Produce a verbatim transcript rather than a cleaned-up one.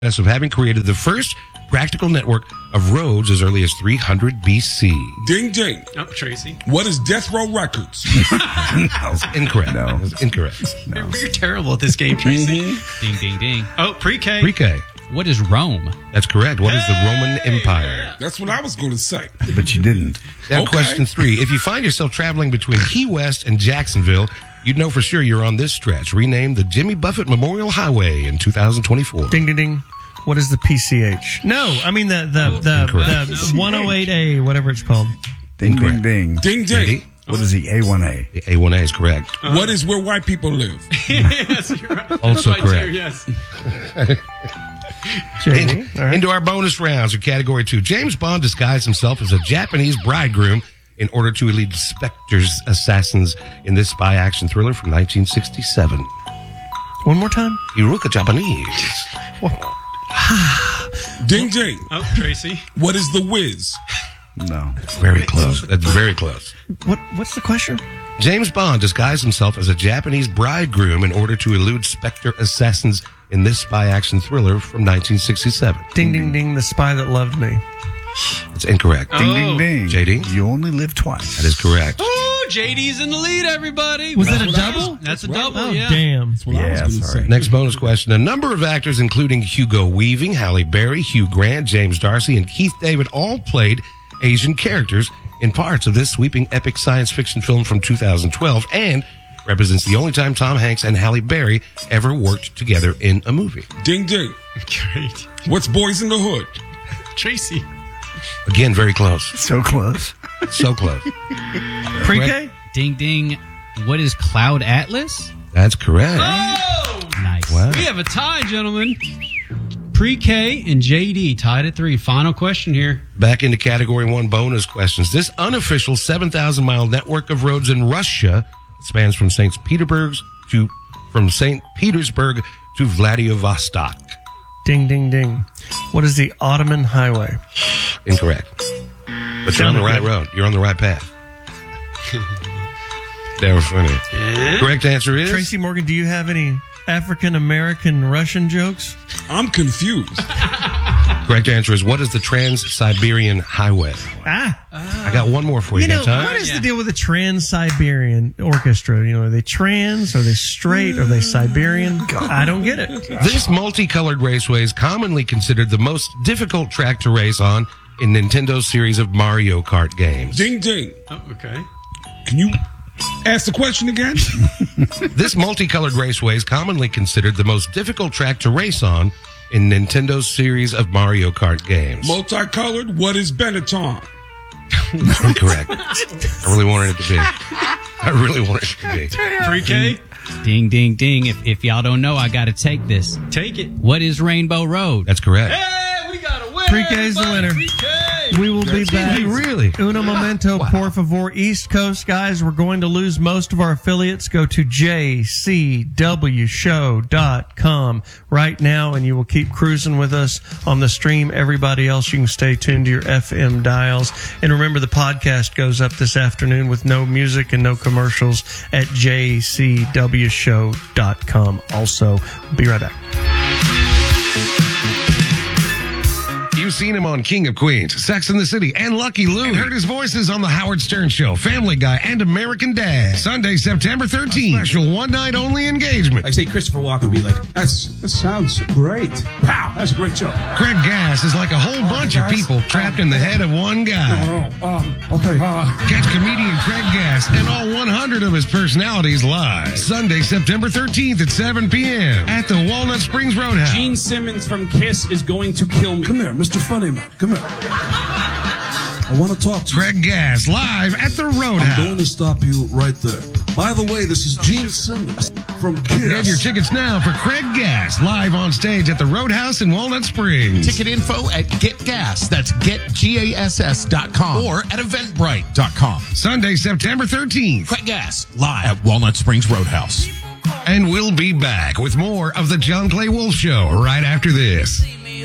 of having created the first practical network of roads as early as three hundred B C. Ding, ding. Oh, Tracy. What is Death Row Records? That's incorrect. No. That's incorrect. You're, you're terrible at this game, Tracy. Mm-hmm. Ding, ding, ding. Oh, pre-K. Pre-K. What is Rome? That's correct. What is the Roman Empire? That's what I was going to say. But you didn't. Now, Okay. question three. If you find yourself traveling between Key West and Jacksonville, you'd know for sure you're on this stretch. Renamed the Jimmy Buffett Memorial Highway in two thousand twenty-four. Ding, ding, ding. What is the P C H? No, I mean the the the, Incorrect. the one oh eight A, whatever it's called. Ding, Incorrect. ding, ding. Ding, ding. Ready? What is the A one A? The A one A is correct. What is where white people live? Yes, you're right. Also Right correct. there, yes. J D. In- All right. Into our bonus rounds of category two. James Bond disguised himself as a Japanese bridegroom in order to elude Spectre's assassins in this spy action thriller from nineteen sixty-seven. One more time. Iruka Japanese. Ding, ding. Oh, Tracy. What is the whiz? No. Very close. That's very close. What What's the question? James Bond disguised himself as a Japanese bridegroom in order to elude Spectre assassins in this spy action thriller from nineteen sixty-seven. Ding, ding, ding. The spy that loved me. It's incorrect. Ding, Oh. ding, ding. J D? You only live twice. That is correct. Oh, J D's in the lead, everybody. Was that a what I double? was- That's a what I double, Oh, yeah. damn. That's what I was Yeah, going to sorry. say. Next bonus question. A number of actors, including Hugo Weaving, Halle Berry, Hugh Grant, James Darcy, and Keith David, all played Asian characters in parts of this sweeping epic science fiction film from two thousand twelve and represents the only time Tom Hanks and Halle Berry ever worked together in a movie. Ding, ding. Great. What's Boys in the Hood? Tracy. Again, very close. So close. So close. Pre-K? Ding, ding. What is Cloud Atlas? That's correct. Oh! Nice. Wow. We have a tie, gentlemen. Pre-K and J D tied at three. Final question here. Back into category one bonus questions. This unofficial seven thousand mile network of roads in Russia spans from Saint Petersburg to from Saint Petersburg to Vladivostok. Ding, ding, ding. What is the Ottoman Highway? Incorrect. But you're on the right road. You're on the right path. That was funny. Correct answer is Tracy Morgan, do you have any African American Russian jokes? I'm confused. correct answer is what is the Trans-Siberian Highway? Ah. I got one more for you. You know, Got time? what is Yeah. the deal with the Trans-Siberian Orchestra? You know, are they trans? Are they straight? Are they Siberian? I don't get it. This multicolored raceway is commonly considered the most difficult track to race on in Nintendo's series of Mario Kart games. Ding, ding. Oh, okay. Can you ask the question again? This multicolored raceway is commonly considered the most difficult track to race on in Nintendo's series of Mario Kart games. Multicolored. What is Benetton? Incorrect. I really wanted it to be. I really wanted it to be. Pre-K. Ding, ding, ding. If, if y'all don't know, I got to take this. Take it. What is Rainbow Road? That's correct. Hey, we got a winner. Pre-K's the everybody. winner. Pre-K. We will be back. Hey, really? Uno momento, por favor. East Coast guys, we're going to lose most of our affiliates. Go to j c w show dot com right now, and you will keep cruising with us on the stream. Everybody else, you can stay tuned to your F M dials. And remember, the podcast goes up this afternoon with no music and no commercials at j c w show dot com. Also, be right back. You've seen him on King of Queens, Sex and the City, and Lucky Louie. And heard his voices on The Howard Stern Show, Family Guy, and American Dad. Sunday, September thirteenth. Special one-night-only engagement. I say Christopher Walken would be like, that's, that sounds great. Wow, that's a great show. Craig Gass is like a whole bunch of people trapped in the head of one guy. Oh, um, okay. Uh, Catch comedian Craig Gass and all one hundred of his personalities live. Sunday, September thirteenth at seven p.m. at the Walnut Springs Roadhouse. Gene Simmons from Kiss is going to kill me. Come here, Mister Funnyman. Come here. I want to talk to you. Craig Gass live at the I'm Roadhouse. going to stop you right there. By the way, this is Gene Simmons from Get your Kiss. tickets now for Craig Gass live on stage at the Roadhouse in Walnut Springs. Ticket info at Get Gas. That's get gass dot com or at eventbrite dot com. Sunday, September thirteenth. Craig Gas live at Walnut Springs Roadhouse. And we'll be back with more of the John Clay Wolf Show right after this.